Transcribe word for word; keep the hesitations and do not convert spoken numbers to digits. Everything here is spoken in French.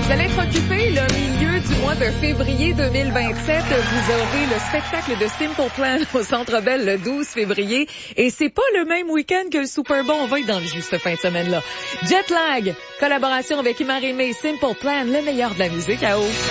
Vous allez être occupé le milieu du mois de février deux mille vingt-sept. Vous aurez le spectacle de Simple Plan au Centre Bell le douze février. Et c'est pas le même week-end que le Super Bowl. On va être dans le jus cette fin de semaine-là. Jetlag, collaboration avec Humarimé, Simple Plan, le meilleur de la musique à haut.